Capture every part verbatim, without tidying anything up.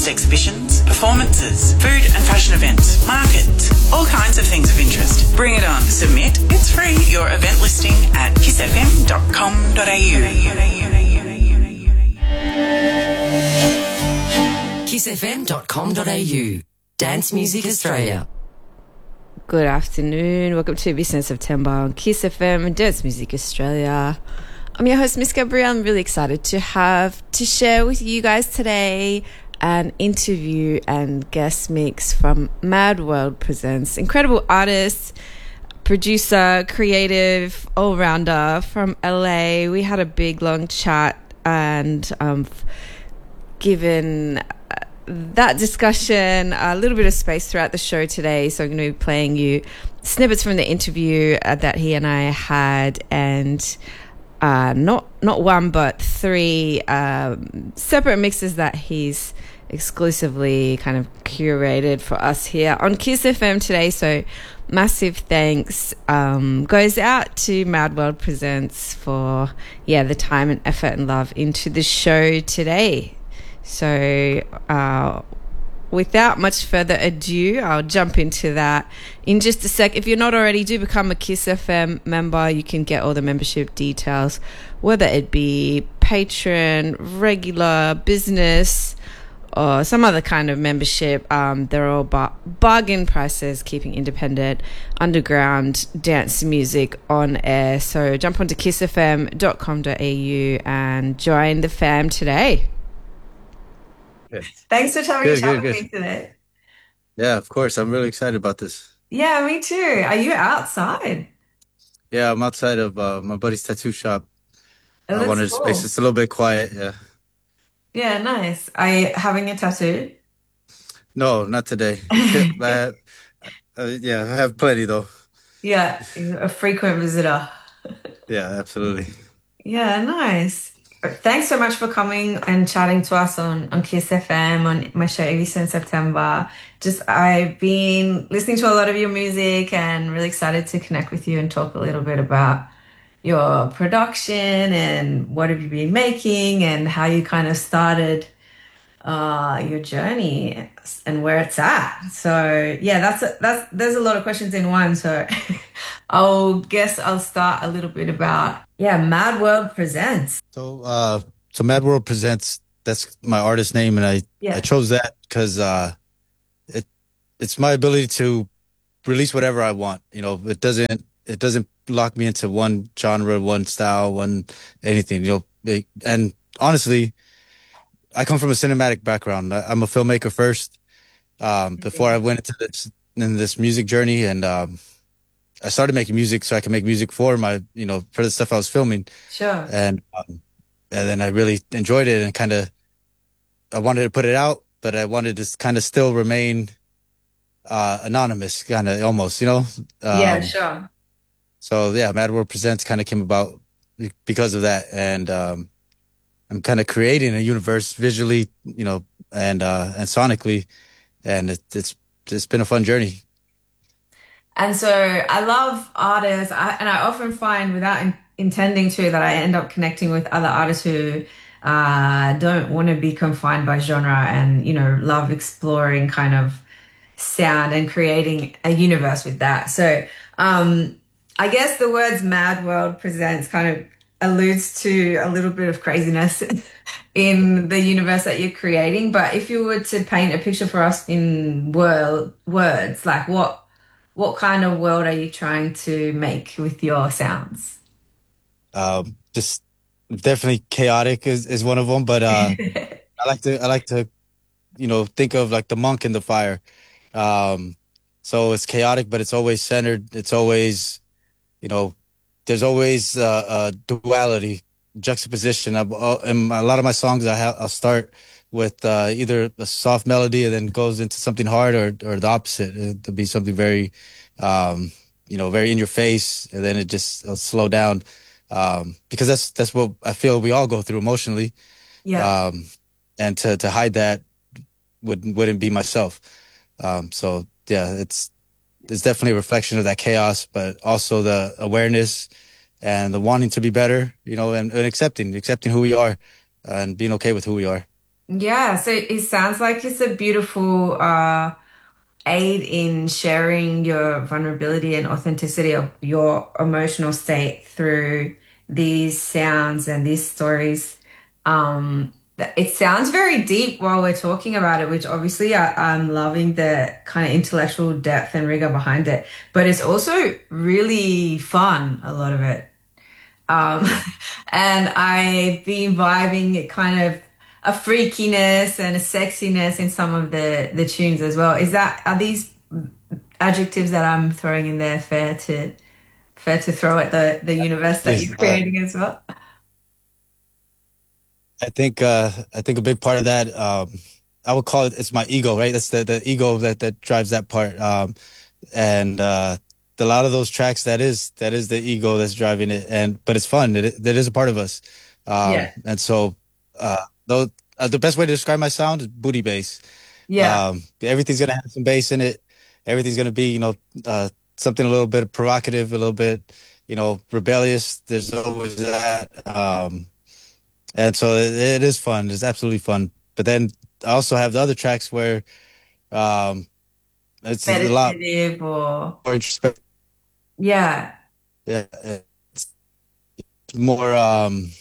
artist exhibitions, performances, food and fashion events, markets, all kinds of things of interest. Bring it on. Submit. It's free. Your event listing at kiss f m dot com dot a u. kiss f m dot com dot a u. Dance Music Australia. Good afternoon. Welcome to Business September on Kiss F M and Dance Music Australia. I'm your host, Miss Gabrielle. I'm really excited to have to share with you guys today an interview and guest mix from Mad World Presents. Incredible artist, producer, creative, all-rounder from L A. We had a big, long chat and um, given that discussion a little bit of space throughout the show today. So I'm going to be playing you snippets from the interview uh, that he and I had, and uh, not not one but three um, separate mixes that he's exclusively kind of curated for us here on Kiss F M today. So massive thanks um, goes out to Mad World Presents for yeah the time and effort and love into the show today. So uh, without much further ado, I'll jump into that in just a sec. If you're not already, do become a Kiss F M member. You can get all the membership details, whether it be patron, regular, business, or some other kind of membership. Um, they're all bar- bargain prices, keeping independent, underground dance music on air. So jump onto kiss f m dot com dot a u and join the fam today. Good. Thanks for having Good, a chat good, with good. me today. Yeah, of course. I'm really excited about this. Yeah, me too. Are you outside? Yeah, I'm outside of uh, my buddy's tattoo shop. Oh, I that's wanted a cool. space. It's a little bit quiet. Yeah. Yeah, nice. Are you having a tattoo? No, not today. But, uh, yeah, I have plenty though. Yeah, a frequent visitor. Yeah, absolutely. Yeah, nice. Thanks so much for coming and chatting to us on, on Kiss F M, on my show every since September. Just, I've been listening to a lot of your music and really excited to connect with you and talk a little bit about your production and what have you been making and how you kind of started uh, your journey and where it's at. So yeah, that's a, that's there's a lot of questions in one. So I'll guess I'll start a little bit about yeah, Mad World Presents. So, uh, so Mad World Presents. That's my artist name, and I Yeah. I chose that because uh, it it's my ability to release whatever I want. You know, it doesn't it doesn't lock me into one genre, one style, one anything. You know, it, and honestly, I come from a cinematic background. I, I'm a filmmaker first. Um, before I went into this in this music journey, and um, I started making music so I could make music for my, you know, for the stuff I was filming. Sure. And um, and then I really enjoyed it, and kind of I wanted to put it out, but I wanted to kind of still remain uh, anonymous, kind of almost, you know. Um, Yeah, sure. So yeah, Mad World Presents kind of came about because of that, and um, I'm kind of creating a universe visually, you know, and uh, and sonically, and it, it's it's been a fun journey. And so I love artists, I, and I often find without in, intending to that I end up connecting with other artists who uh, don't want to be confined by genre and, you know, love exploring kind of sound and creating a universe with that. So um, I guess the words Mad World Presents kind of alludes to a little bit of craziness in the universe that you're creating. But if you were to paint a picture for us in world, words, like what What kind of world are you trying to make with your sounds? Um, just definitely chaotic is, is one of them, but uh, I like to I like to you know think of like the monk in the fire. Um, so it's chaotic, but it's always centered. It's always, you know, there's always uh, a duality, juxtaposition. I, uh, in a lot of my songs, I have I'll start with uh, either a soft melody and then goes into something hard, or or the opposite. It'll be something very, um, you know, very in your face, and then it just it'll slow down, um, because that's that's what I feel we all go through emotionally. Yeah. Um, and to to hide that would wouldn't be myself. Um, so yeah, it's it's definitely a reflection of that chaos, but also the awareness and the wanting to be better, you know, and, and accepting accepting who we are, uh, and being okay with who we are. Yeah, so it sounds like it's a beautiful uh, aid in sharing your vulnerability and authenticity of your emotional state through these sounds and these stories. Um, th- it sounds very deep while we're talking about it, which obviously I, I'm loving the kind of intellectual depth and rigor behind it, but it's also really fun, a lot of it. Um, Yeah. and I've been vibing it kind of a freakiness and a sexiness in some of the the tunes as well. Is that are these adjectives that I'm throwing in there fair to fair to throw at the the universe that Yes, you're uh, creating as well? I think uh, I think a big part of that, um, I would call it, it's my ego, right? That's the the ego that that drives that part. Um, and uh, a lot of those tracks, that is that is the ego that's driving it. And but it's fun. It that is a part of us. Um, Yeah. and so, uh, though uh, the best way to describe my sound is booty bass. Yeah. Um, everything's gonna have some bass in it. Everything's gonna be, you know, uh, something a little bit provocative, a little bit, you know, rebellious. There's always that. Um, and so it, it is fun. It's absolutely fun. But then I also have the other tracks where um, it's a lot Meditative or more introspective. yeah. Yeah, it's more. Um,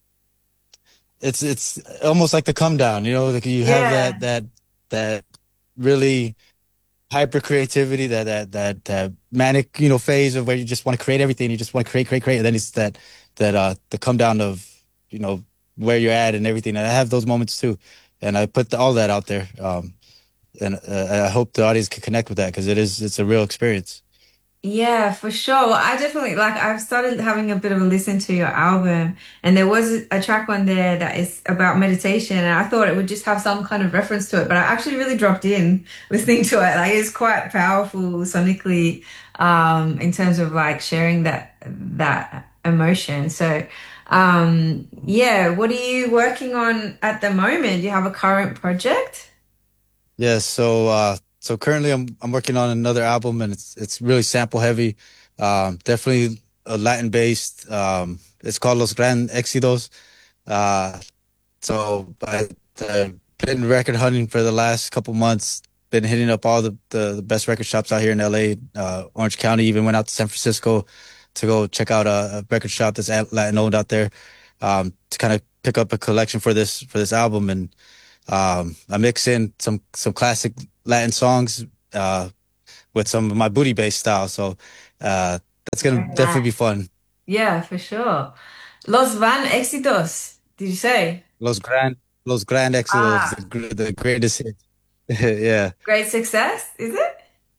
it's it's almost like the come down. You know, like you have that Yeah. that that really hyper creativity, that that that that manic, you know, phase of where you just want to create everything. You just want to create, create, create. And then it's that that uh the come down of, you know, where you're at and everything. And I have those moments too, and I put the, all that out there. Um, and uh, I hope the audience can connect with that because it is it's a real experience. Yeah, for sure. Well, I definitely like I've started having a bit of a listen to your album, and there was a track on there that is about meditation, and I thought it would just have some kind of reference to it, but I actually really dropped in listening to it. Like it's quite powerful sonically, um, in terms of like sharing that that emotion. So, um, yeah, what are you working on at the moment? Do you have a current project? Yeah, so uh so currently I'm I'm working on another album and it's it's really sample heavy. Um definitely a Latin based. Um it's called Los Gran Éxitos. Uh so I uh, been record hunting for the last couple months. Been hitting up all the, the, the best record shops out here in L A, uh Orange County, even went out to San Francisco to go check out a, a record shop that's Latin owned out there, um to kind of pick up a collection for this for this album. And um, I mix in some some classic Latin songs uh, with some of my booty bass style. So uh, that's gonna Very definitely be nice. fun. Yeah, for sure. Los Van Éxitos, did you say? Los Grand Los Grand Éxitos, the Ah, gr- the greatest hit. Yeah, great success, is it?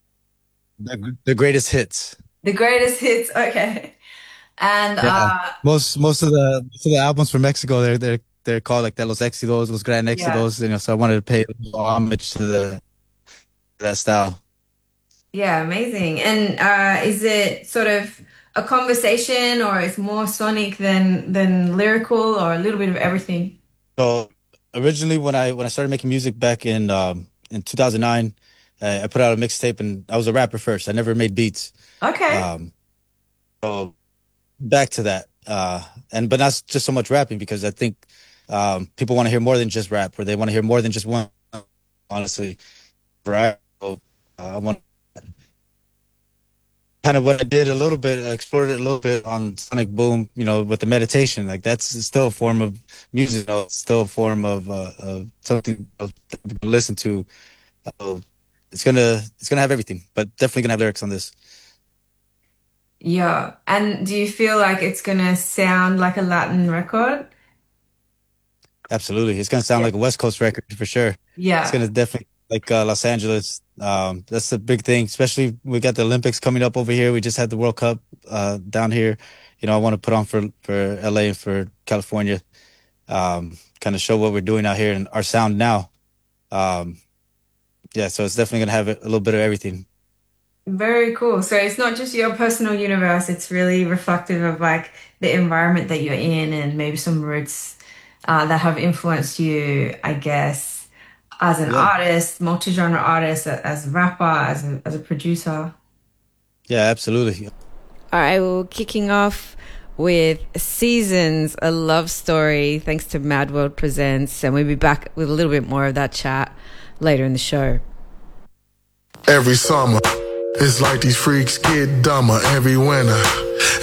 the the greatest hits. The greatest hits. Okay. And Yeah, uh most most of the most of the albums from Mexico, they're they're they're called like that, Los Éxitos, Los Grand yeah. Éxitos. You know, so I wanted to pay a little homage to the that style. Yeah, amazing. And uh is it sort of a conversation or it's more sonic than than lyrical or a little bit of everything? So originally, when I when I started making music back in um, in two thousand nine, uh, I put out a mixtape, and I was a rapper first. I never made beats. Okay. Um, so back to that, uh, and but not just so much rapping because I think um, people want to hear more than just rap, or they want to hear more than just one. Honestly, right? So, uh, I want kind of what I did a little bit, I explored it a little bit on Sonic Boom, you know, with the meditation. Like that's still a form of music, you know, it's still a form of, uh, of something that people listen to. Uh, it's gonna it's gonna have everything, but definitely gonna have lyrics on this. Yeah. And do you feel like it's gonna sound like a Latin record? Absolutely, it's gonna sound Yeah. like a West Coast record for sure. It's Yeah. gonna definitely like uh, Los Angeles. Um, that's the big thing. Especially we got the Olympics coming up over here. We just had the World Cup uh, down here. You know, I want to put on for for L A and for California. Um, kind of show what we're doing out here and our sound now. Um, yeah, so it's definitely gonna have a little bit of everything. Very cool. So it's not just your personal universe, it's really reflective of like the environment that you're in and maybe some roots uh, that have influenced you, I guess, as an Yeah, artist, multi-genre artist, a- as a rapper, as a, as a producer. yeah, absolutely. All right, well, kicking off with Seasons, a love story, thanks to Mad World Presents. And we'll be back with a little bit more of that chat later in the show. Every summer, it's like these freaks get dumber every winter.